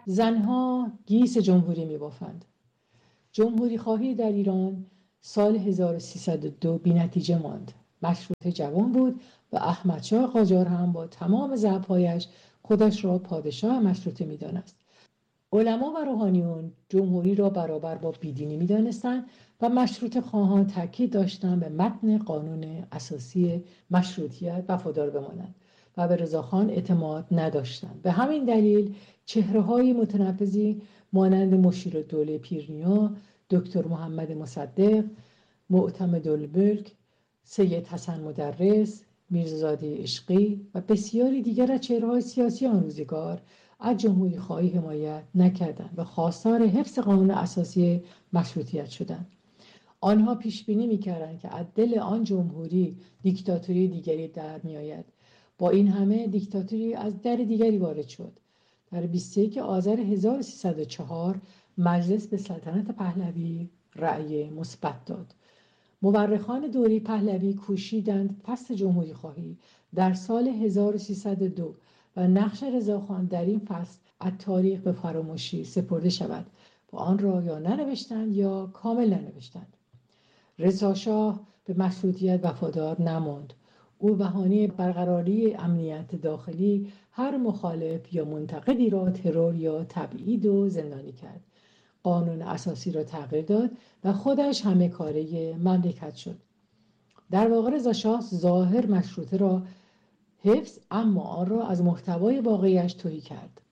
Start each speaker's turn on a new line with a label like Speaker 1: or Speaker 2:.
Speaker 1: زنها گیس جمهوری می‌بافند. جمهوری خواهی در ایران سال 1302 بی‌نتیجه ماند. مشروطه جوان بود و احمدشاه قاجار هم با تمام ضعف‌هایش خودش را پادشاه مشروطه می‌دانست. علما و روحانیون جمهوری را برابر با بیدینی می‌دانستند و مشروطه خواهان تاکید داشتند به متن قانون اساسی مشروطیت وفادار بمانند و به رضاخان اعتماد نداشتند. به همین دلیل چهره‌های متنفذی مانند مشیرالدوله پیرنیا، دکتر محمد مصدق، معتمدالملک، سید حسن مدرس، میرزاده عشقی و بسیاری دیگر از چهره‌های سیاسی آن روزگار از جمهوری خواهی حمایت نکردند و خواستار حفظ قانون اساسی مشروطیت شدند. آنها پیش بینی می‌کردند که از دل آن جمهوری دیکتاتوری دیگری در می‌آید. با این همه دیکتاتوری از در دیگری وارد شد. در 21 آذر 1304 مجلس به سلطنت پهلوی رأی مثبت داد. مورخان دوره پهلوی کوشیدند فصل جمهوری خواهی در سال 1302 و نقش رضاخان در این فصل از تاریخ به فراموشی سپرده شود و آن را یا ننوشتند یا کامل ننوشتند. رضا شاه به مشروطیت وفادار نماند. او بهانه برقراری امنیت داخلی هر مخالف یا منتقدی را ترور یا تبعید و زندانی کرد. قانون اساسی را تغییر داد و خودش همه کاره مملکت شد. در واقع رضا شاه ظاهر مشروطه را حفظ اما آن را از محتوای واقعیش تهی کرد.